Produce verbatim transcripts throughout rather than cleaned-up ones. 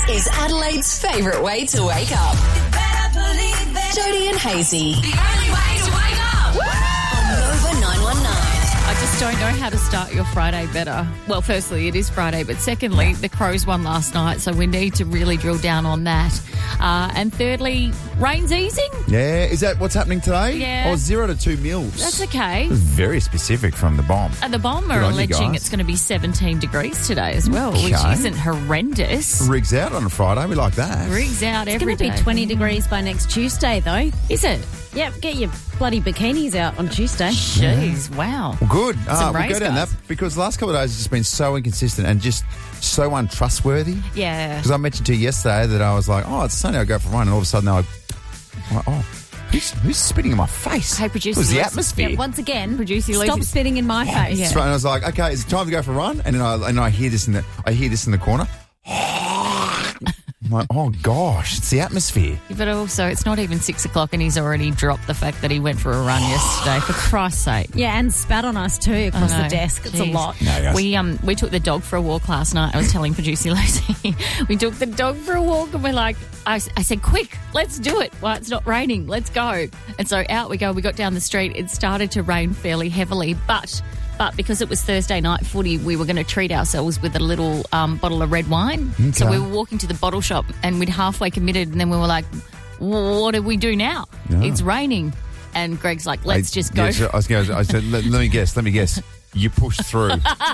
is Adelaide's favourite way to wake up. Jody and Hazy. The only way to wake up. On Nova nine one nine. I just don't know how to start your Friday better. Well, firstly, it is Friday, but secondly, the Crows won last night, so we need to really drill down on that. Uh, and thirdly, rain's easing. Yeah, is that what's happening today? Yeah. Oh, zero to two mils. That's okay. It was very specific from the bomb. And the bomb are Good on you alleging guys. it's going to be seventeen degrees today as well, which Okay. isn't horrendous. Rigs out on a Friday. We like that. Rigs out It's every going to day. be twenty degrees by next Tuesday, though. Is it? Yep, get your bloody bikinis out on Tuesday. Jeez, wow. Well, good. Uh, Some we'll rays, go down guys. that because the last couple of days has just been so inconsistent and just so untrustworthy. Yeah. Because I mentioned to you yesterday that I was like, oh, it's sunny, I'll go for a run. And all of a sudden, I, I'm like, oh, who's, who's spitting in my face? Hey, It producer was the Lucy. atmosphere. Yeah, once again, Producer stop Lucy. spitting in my face. Yeah. That's right. And I was like, okay, it's time to go for a run. And then I, and I hear this in the, I hear this in the corner. I'm like, oh gosh, it's the atmosphere. But also, it's not even six o'clock and he's already dropped the fact that he went for a run yesterday, for Christ's sake. Yeah, and spat on us too across I know. the desk. It's Jeez. a lot. No, yes. We um we took the dog for a walk last night. I was telling producer Lucy, we took the dog for a walk and we're like, I, s- I said, quick, let's do it. Well, it's not raining. Let's go. And so out we go. We got down the street. It started to rain fairly heavily, but but because it was Thursday night footy, we were going to treat ourselves with a little um, bottle of red wine. So Okay. we were walking to the bottle shop and we'd halfway committed, and then we were like, what do we do now? Yeah. It's raining. And Greg's like, let's I- just go. yes, I was going. I said, let, let me guess. Let me guess. You pushed through.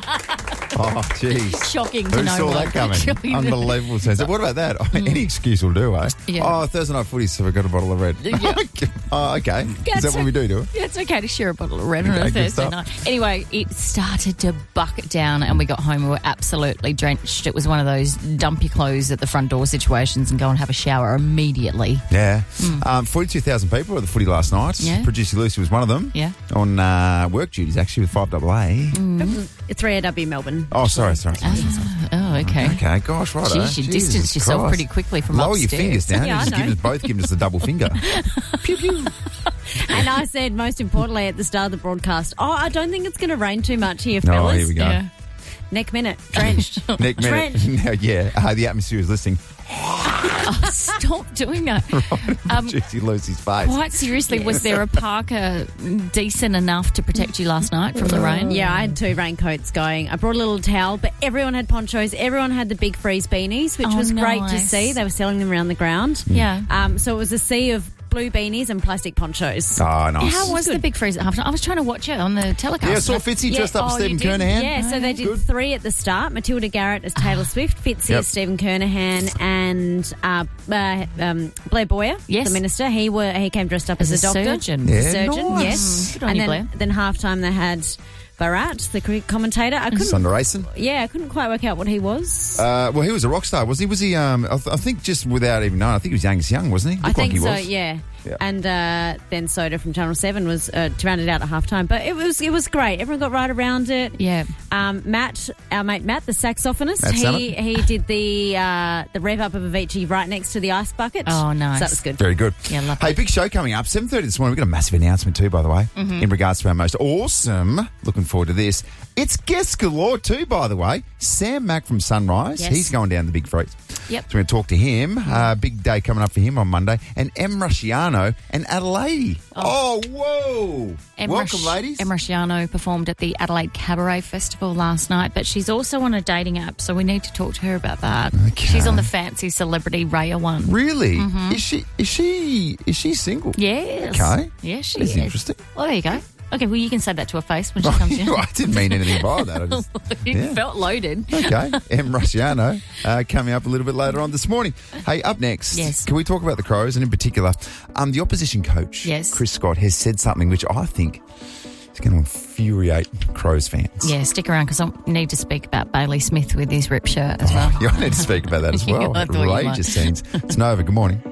Oh, jeez. Shocking to Who no saw one. that coming? Actually. Unbelievable sense. What about that? Any excuse will do, eh? Yeah. Oh, Thursday night footy, so we got a bottle of red. Yeah. Oh, okay. Is that what we do to it? Yeah, it's okay to share a bottle of red on Okay, a good Thursday stuff. night. Anyway, it started to bucket down and we got home. We were absolutely drenched. It was one of those dump your clothes at the front door situations and go and have a shower immediately. Yeah. Um, forty-two thousand people at the footy last night. Hmm. Yeah. Producer Lucy was one of them. Yeah. On uh, work duties, actually, with five double A. three A W Melbourne. Oh, sorry, sorry. sorry, sorry, sorry. Oh, okay. Okay, gosh, right. Jeez, you distanced yourself pretty quickly from Lower upstairs. your fingers down. Yeah, and I just know. give us both giving us the double finger. Pew, pew. And I said, most importantly, at the start of the broadcast, oh, I don't think it's going to rain too much here, Oh, fellas. here we go. Yeah. Neck minute, drenched. Nick minute. Drenched. Yeah, uh, the atmosphere is listening. Oh, stop doing that. Um, Juicy Lucy's face. quite seriously, was there a parka decent enough to protect you last night from the rain? Yeah, I had two raincoats going. I brought a little towel, but everyone had ponchos. Everyone had the big freeze beanies, which Oh, was great to nice. see. They were selling them around the ground. Yeah. Um, so it was a sea of blue beanies and plastic ponchos. Oh, nice. How was the big freeze at halftime? I was trying to watch it on the telecast. Yeah, I saw Fitzy dressed up as oh, Stephen you did? Kernahan. Yeah, so they did Good. three at the start. Matilda Garrett as Taylor Swift, Fitzy Yep. as Stephen Kernahan, and uh, uh, um, Blair Boyer, Yes. the minister. He were he came dressed up as, As a doctor, surgeon. Yeah, surgeon. nice. Yes, Good on and you, then Blair. then halftime they had Barat, the cricket commentator. I couldn't. Sunday racing. Yeah, I couldn't quite work out what he was. Uh, well, he was a rock star, was he? Was he? Um, I, th- I think just without even knowing, I think he was youngest young, wasn't he? I Looked think like he so. was. Yeah. Yeah. And uh, then Soda from Channel Seven was uh, to round it out at halftime. But it was it was great. Everyone got right around it. Yeah. Um, Matt, our mate Matt, the saxophonist, Matt he Sennett. he did the uh, the rev up of Avicii right next to the ice bucket. Oh, nice. So that was good. Very good. Yeah, love Hey, it. big show coming up, seven thirty this morning. We've got a massive announcement too, by the way, Mm-hmm. in regards to our most awesome. Looking forward to this. It's guest galore too, by the way. Sam Mack from Sunrise. Yes. He's going down the big freeze. Yep. So we're going to talk to him. Uh, big day coming up for him on Monday. And Em Rusciano and Adelaide. Oh, whoa. Em Welcome, Rush- ladies. Em Rusciano performed at the Adelaide Cabaret Festival last night, but she's also on a dating app, so we need to talk to her about that. Okay. She's on the Fancy Celebrity Raya one. Really? Mm-hmm. Is she? Is she? Is she single? Yes. Okay. Yeah, she That's is. interesting. Well, there you go. Okay, well, you can say that to her face when she comes in. I didn't mean anything by that. I just, It yeah. felt loaded. Okay, Em Rusciano uh, coming up a little bit later on this morning. Hey, up next, Yes. can we talk about the Crows and in particular, um, the opposition coach, Yes. Chris Scott, has said something which I think is going to infuriate Crows fans. Yeah, stick around because I need to speak about Bailey Smith with his rip shirt as well. You need to speak about that as well. I thought you might. Outrageous scenes. It's Nova. Good morning.